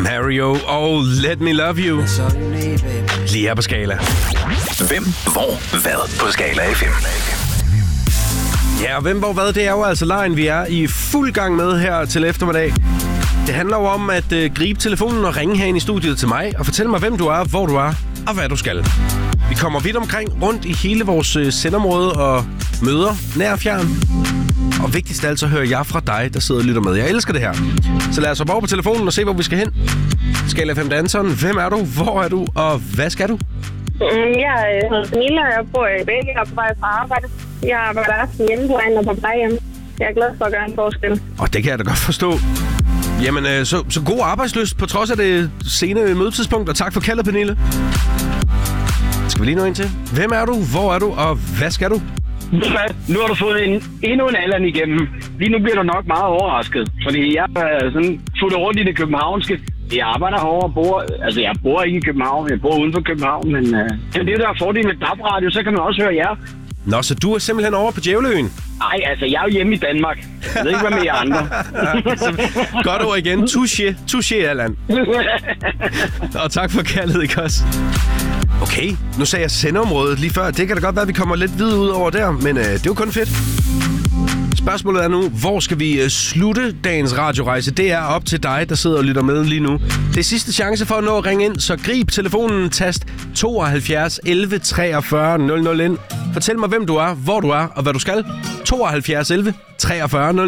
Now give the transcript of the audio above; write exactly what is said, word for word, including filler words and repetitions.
Mario og Let Me Love You. Lige her på Skala. Hvem, hvor, hvad på Skala F M. Ja, og hvem, hvor, hvad, det er jo altså lejen, vi er i fuld gang med her til eftermiddag. Det handler jo om at øh, gribe telefonen og ringe herinde i studiet til mig og fortælle mig, hvem du er, hvor du er og hvad du skal. Vi kommer vidt omkring rundt i hele vores øh, sendområde og møder nær og fjern. Og vigtigst af alt, så hører jeg fra dig, der sidder og lytter med. Jeg elsker det her. Så lad os hoppe over på telefonen og se, hvor vi skal hen. Skala F M danseren. Hvem er du? Hvor er du? Og hvad skal du? Jeg hedder Pernille, og jeg bor i Bæk. Jeg er på vej fra arbejde. Jeg arbejder aften hjemmeplejen og på plejehjem. Jeg er glad for at gøre en forskel. Og det kan jeg da godt forstå. Jamen, øh, så, så god arbejdslyst på trods af det sene mødetidspunkt. Og tak for kaldet, Pernille. Skal vi lige nå ind til? Hvem er du? Hvor er du? Og hvad skal du? Nu har du fået en, endnu en alderen igennem. Lige nu bliver du nok meget overrasket. Fordi jeg er sådan fuldt rundt i det københavnske. Jeg arbejder herovre og bor... Altså, jeg bor ikke i København. Jeg bor uden for København. Men uh, det er det, der er fordelen med D A B-radio. Så kan man også høre jer. Nå, så du er simpelthen over på Djævleøen? Nej, altså, jeg er jo hjemme i Danmark. Jeg ved ikke, hvad med jer andre. Godt ord igen. Touché. Touché, Allan. Og tak for kaldet, ikke også? Okay, nu sagde jeg sendeområdet lige før. Det kan da godt være, at vi kommer lidt videre ud over der, men øh, det er jo kun fedt. Spørgsmålet er nu, hvor skal vi øh, slutte dagens radiorejse? Det er op til dig, der sidder og lytter med lige nu. Det er sidste chance for at nå at ringe ind, så grib telefonen, tast tooghalvfjerds elleve treogfyrre nul nul ind. Fortæl mig, hvem du er, hvor du er og hvad du skal. tooghalvfjerds elleve treogfyrre nul nul.